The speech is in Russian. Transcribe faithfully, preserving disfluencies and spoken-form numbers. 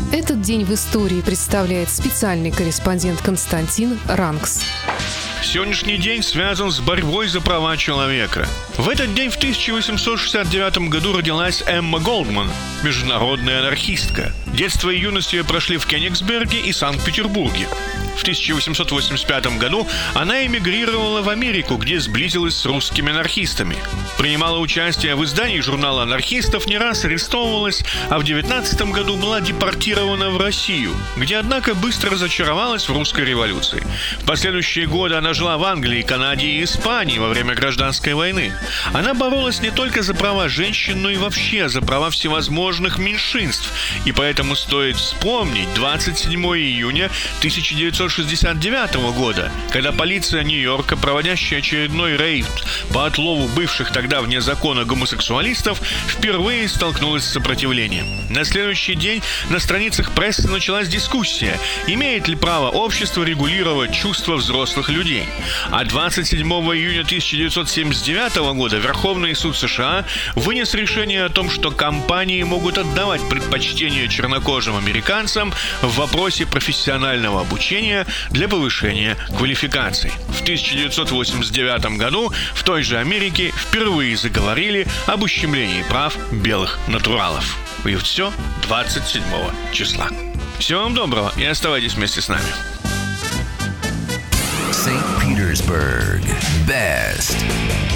Этот день в истории представляет специальный корреспондент Константин Рангс. Сегодняшний день связан с борьбой за права человека. В этот день в тысяча восемьсот шестьдесят девятом году родилась Эмма Голдман, международная анархистка. Детство и юность ее прошли в Кёнигсберге и Санкт-Петербурге. В тысяча восемьсот восемьдесят пятом году она эмигрировала в Америку, где сблизилась с русскими анархистами. Принимала участие в издании журнала анархистов, не раз арестовывалась, а в девятнадцатом году была депортирована в Россию, где, однако, быстро разочаровалась в русской революции. В последующие годы она жила в Англии, Канаде и Испании во время гражданской войны. Она боролась не только за права женщин, но и вообще за права всевозможных меньшинств. И поэтому стоит вспомнить двадцать седьмого июня тысяча девятьсот шестьдесят девятого года, когда полиция Нью-Йорка, проводящая очередной рейд по отлову бывших тогда вне закона гомосексуалистов, впервые столкнулась с сопротивлением. На следующий день на страницах прессы началась дискуссия, имеет ли право общество регулировать чувства взрослых людей. А двадцать седьмого июня тысяча девятьсот семьдесят девятого года Верховный суд США вынес решение о том, что компании могут отдавать предпочтение чернокожим американцам в вопросе профессионального обучения для повышения квалификации. В тысяча девятьсот восемьдесят девятом году в той же Америке впервые заговорили об ущемлении прав белых натуралов. И все двадцать седьмого числа. Всего вам доброго и оставайтесь вместе с нами. Saint Petersburg. Best.